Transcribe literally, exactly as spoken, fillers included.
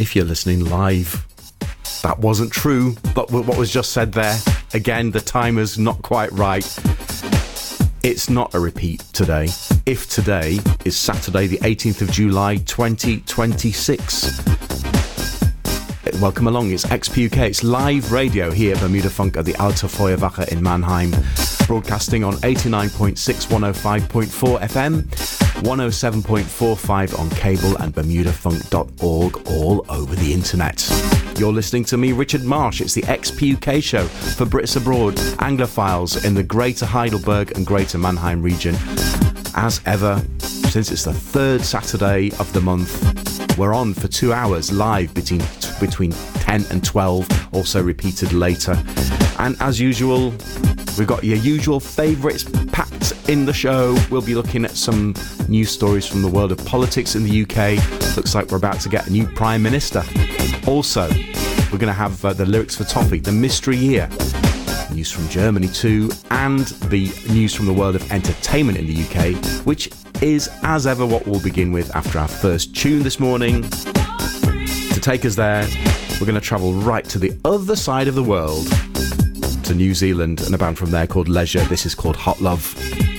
if you're listening live. That wasn't true, but what was just said there, again, the timer's not quite right. It's not a repeat today. If today is Saturday, the eighteenth of July, twenty twenty-six. Welcome along, it's X P U K, it's live radio here at Bermuda Funk at the Alte Feuerwache in Mannheim, broadcasting on eighty-nine point six, one oh five point four F M, one oh seven point four five on cable and bermuda funk dot org all over the internet. You're listening to me, Richard Marsh. It's the X P U K show for Brits abroad, Anglophiles in the Greater Heidelberg and Greater Mannheim region. As ever, since it's the third Saturday of the month, we're on for two hours live between between ten and twelve, also repeated later. And as usual, we've got your usual favourites packed in the show. We'll be looking at some news stories from the world of politics in the U K. Looks like we're about to get a new Prime Minister. Also, we're going to have uh, the lyrics for Toffee, the mystery year, news from Germany too, and the news from the world of entertainment in the U K, which is, as ever, what we'll begin with after our first tune this morning. To take us there, we're going to travel right to the other side of the world, to New Zealand, and a band from there called Leisure. This is called Hot Love.